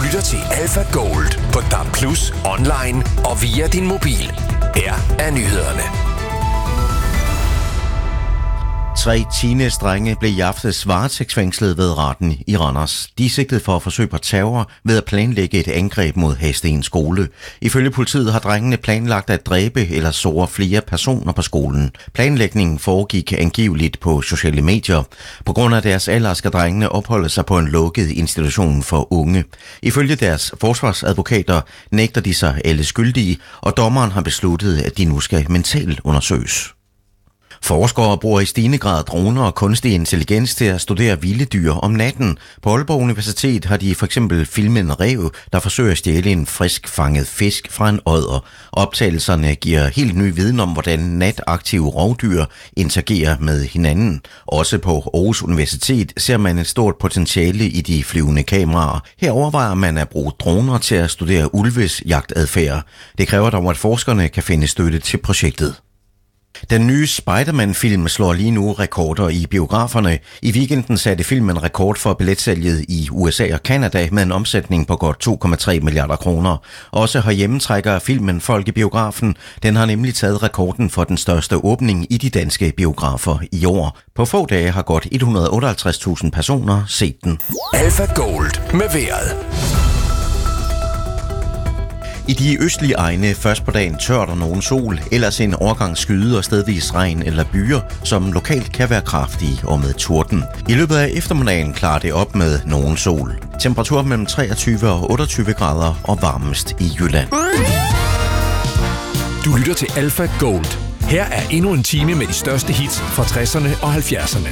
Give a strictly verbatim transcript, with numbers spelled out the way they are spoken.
lytter til Alpha Gold på D A B plus, online og via din mobil. Her er nyhederne. Tre teenage-drenge blev i aftes varetægtsfængslet ved retten i Randers. De er sigtet for at forsøge på terror ved at planlægge et angreb mod Hadsten skole. Ifølge politiet har drengene planlagt at dræbe eller såre flere personer på skolen. Planlægningen foregik angiveligt på sociale medier. På grund af deres alder skal drengene opholde sig på en lukket institution for unge. Ifølge deres forsvarsadvokater nægter de sig alle skyldige, og dommeren har besluttet, at de nu skal mentalt undersøges. Forskere bruger i stigende grad droner og kunstig intelligens til at studere vilde dyr om natten. På Aalborg Universitet har de for eksempel filmet en ræv, der forsøger at stjæle en frisk fanget fisk fra en odder. Optagelserne giver helt ny viden om, hvordan nataktive rovdyr interagerer med hinanden. Også på Aarhus Universitet ser man et stort potentiale i de flyvende kameraer. Her overvejer man at bruge droner til at studere ulves jagtadfærd. Det kræver dog, at forskerne kan finde støtte til projektet. Den nye Spider-Man-film slår lige nu rekorder i biograferne. I weekenden satte filmen rekord for billetsalget i U S A og Canada med en omsætning på godt to komma tre milliarder kroner. Også herhjemme trækker filmen folk i biografen. Den har nemlig taget rekorden for den største åbning i de danske biografer i år. På få dage har godt et hundrede og otteoghalvtreds tusind personer set den. Alpha Gold med vejret. I de østlige egne først på dagen tørt og nogen sol, ellers en overgang skyde og stedvis regn eller byer, som lokalt kan være kraftige og med torden. I løbet af eftermiddagen klarer det op med nogen sol. Temperatur mellem treogtyve og otteogtyve grader og varmest i Jylland. Du lytter til Alpha Gold. Her er endnu en time med de største hits fra tresserne og halvfjerdserne.